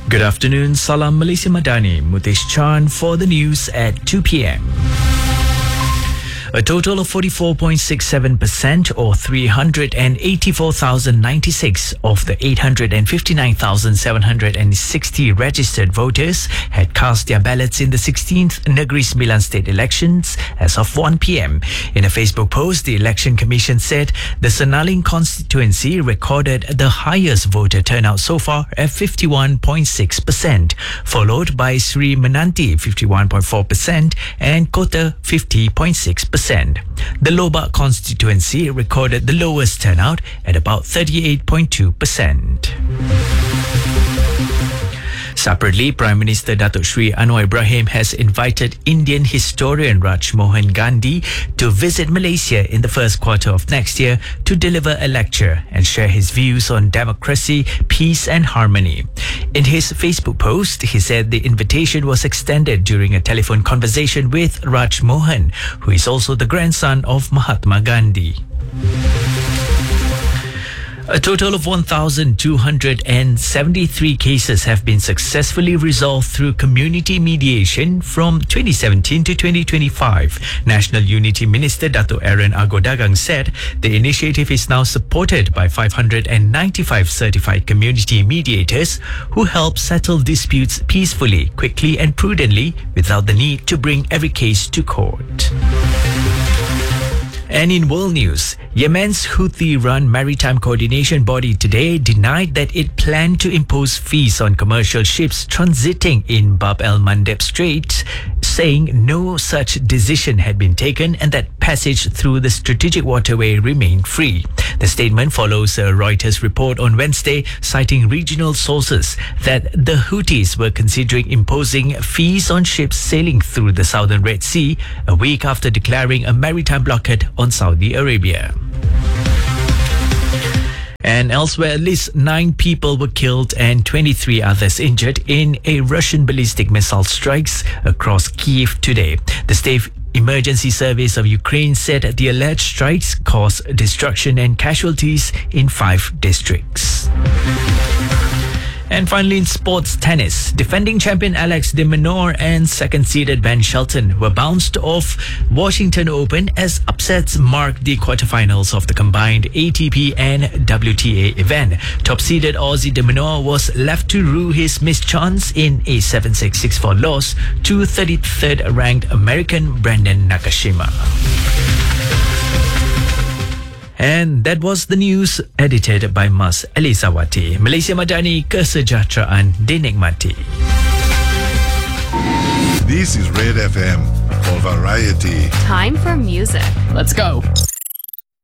Good afternoon, Salam Malaysia Madani, Mutesh Chan for the news at 2 p.m. A total of 44.67% or 384,096 of the 859,760 registered voters had cast their ballots in the 16th Negeri Sembilan state elections as of 1 p.m. In a Facebook post, the Election Commission said the Senaling constituency recorded the highest voter turnout so far at 51.6%, followed by Sri Menanti 51.4% and Kota 50.6%. The Lobak constituency recorded the lowest turnout at about 38.2%. Separately, Prime Minister Datuk Sri Anwar Ibrahim has invited Indian historian Raj Mohan Gandhi to visit Malaysia in the first quarter of next year to deliver a lecture and share his views on democracy, peace and harmony. In his Facebook post, he said the invitation was extended during a telephone conversation with Raj Mohan, who is also the grandson of Mahatma Gandhi. A total of 1,273 cases have been successfully resolved through community mediation from 2017 to 2025. National Unity Minister Dato' Aaron Agodagang said the initiative is now supported by 595 certified community mediators who help settle disputes peacefully, quickly and prudently without the need to bring every case to court. And in world news, Yemen's Houthi-run maritime coordination body today denied that it planned to impose fees on commercial ships transiting in Bab el-Mandeb Strait, saying no such decision had been taken and that passage through the strategic waterway remained free. The statement follows a Reuters report on Wednesday citing regional sources that the Houthis were considering imposing fees on ships sailing through the southern Red Sea a week after declaring a maritime blockade on Saudi Arabia. And elsewhere, at least 9 people were killed and 23 others injured in a Russian ballistic missile strikes across Kyiv today. The State Emergency Service of Ukraine said the alleged strikes caused destruction and casualties in 5 districts. And finally, in sports tennis, defending champion Alex de Minaur and second-seeded Ben Shelton were bounced off Washington Open as upsets marked the quarterfinals of the combined ATP and WTA event. Top-seeded Aussie de Minaur was left to rue his missed chance in a 7-6, 6-4 loss to 33rd-ranked American Brandon Nakashima. And that was the news edited by Mas Elisawati. Malaysia Madani, kesejahteraan dinikmati. This is Red FM for variety. Time for music. Let's go.